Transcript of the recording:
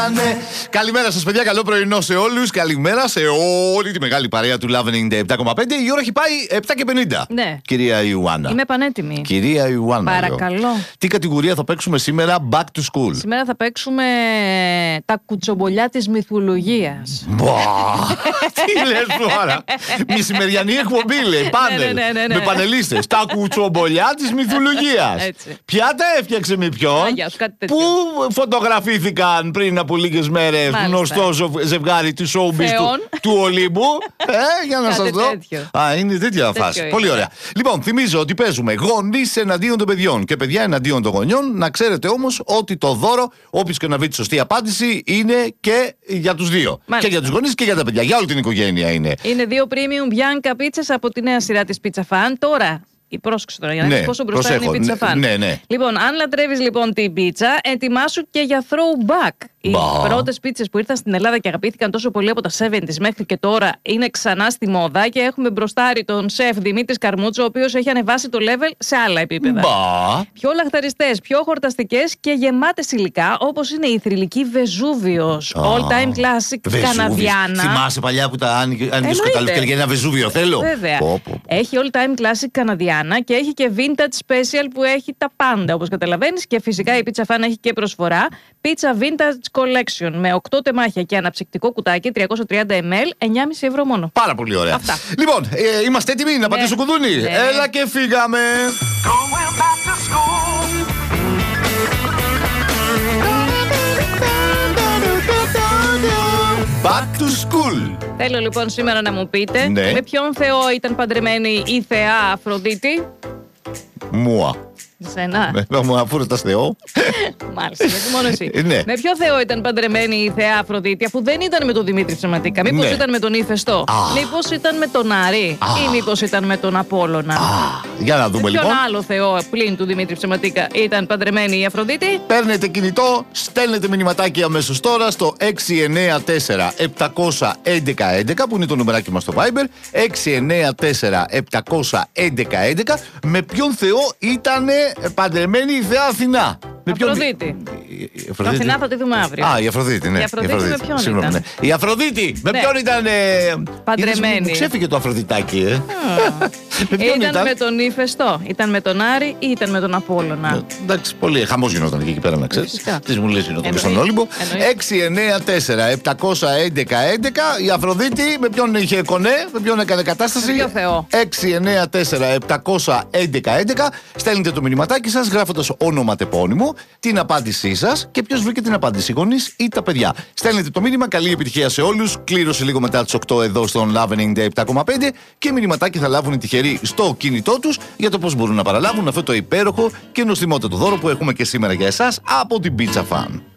Καλημέρα σας, παιδιά. Καλό πρωινό σε όλους. Καλημέρα σε όλη τη μεγάλη παρέα του Love 97,5. Η ώρα έχει πάει 7:50. Ναι. Κυρία Ιουάννα. Είμαι πανέτοιμη. Κυρία Ιουάννα. Παρακαλώ. Τι κατηγορία θα παίξουμε σήμερα? Back to school. Σήμερα θα παίξουμε τα κουτσομπολιά της μυθολογίας. Τι λες τώρα? Μεσημεριανή εκπομπή, λέει. Πάνελ. Ναι. Με πανελίστες. Τα κουτσομπολιά της μυθολογίας. Ποια τα έφτιαξε με ποιον? Πού φωτογραφήθηκαν πριν από λίγες μέρες γνωστό ζευγάρι του showbiz του Ολύμπου? Για να σας δω. Είναι τέτοια φάση. Πολύ ωραία. Λοιπόν, θυμίζω ότι παίζουμε γονείς εναντίον των παιδιών και παιδιά εναντίον των γονιών. Να ξέρετε όμως ότι το δώρο, όποιος και να βρει τη σωστή απάντηση, είναι και για τους δύο. Μάλιστα. Και για τους γονείς και για τα παιδιά. Για όλη την οικογένεια είναι. Είναι 2 premium Bianca πίτσες από τη νέα σειρά της Pizza Fan. Τώρα. Η πρόσκληση τώρα για να δεις πόσο μπροστά είναι η Pizza Fan. Ναι. Λοιπόν, αν λατρεύεις λοιπόν την πίτσα, ετοιμάσου και για throwback. Οι πρώτες πίτσες που ήρθαν στην Ελλάδα και αγαπήθηκαν τόσο πολύ από τα 70's μέχρι και τώρα είναι ξανά στη μόδα και έχουμε μπροστάρει τον σεφ Δημήτρης Καρμούτσο, ο οποίος έχει ανεβάσει το level σε άλλα επίπεδα. Πιο λαχταριστές, πιο χορταστικές και γεμάτες υλικά, όπως είναι η θρυλική Βεζούβιος, all time classic καναδιάνα. Θυμάσαι παλιά που τα άνοιγες το καλοκαίρι ένα Βεζούβιο, θέλω. Βέβαια. Έχει all time classic καναδιάνα και έχει και vintage special που έχει τα πάντα, όπως καταλαβαίνεις, και φυσικά η Pizza Fan έχει και προσφορά Pizza Vintage Collection με 8 τεμάχια και αναψυκτικό κουτάκι 330 ml, 9,5 ευρώ μόνο. Πάρα πολύ ωραία. Αυτά. Λοιπόν, είμαστε έτοιμοι να πατήσω κουδούνι? Έλα και φύγαμε. Back to school. Θέλω λοιπόν σήμερα να μου πείτε με ποιον θεό ήταν παντρεμένη η θεά Αφροδίτη? Μουα. Σένα. Αφού ρωτάς Θεό. Μάλιστα, γιατί μόνο εσύ. Με ποιο θεό ήταν παντρεμένη η θεά Αφροδίτη, αφού δεν ήταν με τον Δημήτρη ψεματικά? Μήπως ήταν με τον Ηφαιστό? Μήπως ήταν με τον Άρη? Ή μήπως ήταν με τον Απόλλωνα? Για να δούμε λοιπόν. Ποιον άλλο θεό πλην του Δημήτρη ψεματικά ήταν παντρεμένη η Αφροδίτη? Παίρνετε κινητό, στέλνετε μηνυματάκι αμέσως τώρα στο 694-711-11 που είναι το νουμεράκι μας στο Viber. 694-711-11. Με ποιον θεό ήταν παντρεμένη η θεά Αθηνά? Αφροδίτη. Η Αθηνά θα τη δούμε αύριο. Η Αφροδίτη, ναι. Η Αφροδίτη με ποιον ήταν? Ναι. Η Αφροδίτη με ποιον ήταν παντρεμένη? Μου ξέφυγε το Αφροδιτάκι, Ήταν με τον Ηφαιστό, ήταν με τον Άρη ή ήταν με τον Απόλλωνα? Εντάξει, πολύ χαμός γινόταν εκεί πέρα, να ξέρεις. Τι μου λες, γινόταν και στον Όλυμπο. 694-711-11. Η Αφροδίτη με ποιον είχε κονέ, με ποιον έκανε κατάσταση? 694-711-11. Στέλνετε το μηνυματάκι σας γράφοντας όνομα τεπώνυμο, την απάντησή σας και ποιος βρήκε την απάντηση, οι γονείς ή τα παιδιά. Στέλνετε το μήνυμα, καλή επιτυχία σε όλους. Κλήρωση λίγο μετά τις 8 εδώ στον Love 97,5 και μηνυματάκι θα λάβουν οι τυχεροί στο κινητό τους για το πώς μπορούν να παραλάβουν αυτό το υπέροχο και νοστιμότατο δώρο που έχουμε και σήμερα για εσάς από την Pizza Fan.